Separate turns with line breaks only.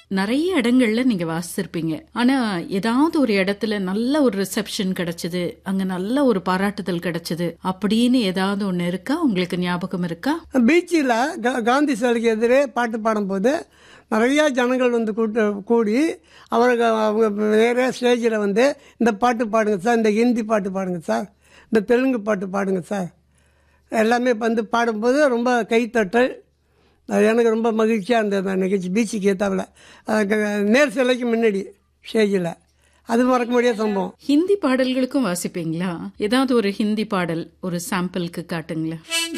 நிறைய இடங்கள்ல நீங்க வாசிச்சிருப்பீங்க. ஆனா ஏதாவது ஒரு இடத்துல நல்ல ஒரு ரிசெப்ஷன் கிடைச்சது, அங்க நல்ல ஒரு பாராட்டுதல் கிடைச்சது அப்படின்னு ஏதாவது ஒண்ணு இருக்கா? உங்களுக்கு ஞாபகம் இருக்கா?
பீச்சில் காந்தி சிலைக்கு எதிரே பாட்டு பாடும்போது நிறையா ஜனங்கள் வந்து கூடி அவங்க வேற ஸ்டேஜில் வந்து இந்த பாட்டு பாடுங்க சார், இந்த ஹிந்தி பாட்டு பாடுங்க சார், இந்த தெலுங்கு பாட்டு பாடுங்க சார், எல்லாமே வந்து பாடும்போது ரொம்ப கைத்தட்டல். எனக்கு ரொம்ப மகிழ்ச்சியாக இருந்தது அந்த நிகழ்ச்சி. பீச்சுக்கு ஏற்றாவில் நேர் சிலைக்கு முன்னாடி ஸ்டேஜில். அது மறக்க முடியாத சம்பவம்.
ஹிந்தி பாடல்களுக்கும் வாசிப்பீங்களா? ஏதாவது ஒரு ஹிந்தி பாடல் ஒரு சாம்பிளுக்கு காட்டுங்களேன்.